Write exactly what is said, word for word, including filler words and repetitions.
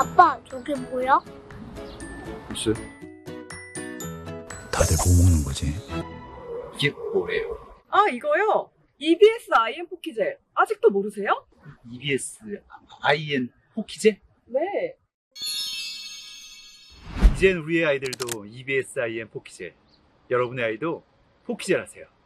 아빠, 저게 뭐야? 글쎄. 다들 뭐 먹는 거지? 이게 뭐예요? 아, 이거요? 이비에스 아이엠 포키젤. 아직도 모르세요? 이비에스 아이엔 포키제? 네. 이젠 우리의 아이들도 이비에스 아이엠 포키제. 여러분의 아이도 포키젤 하세요.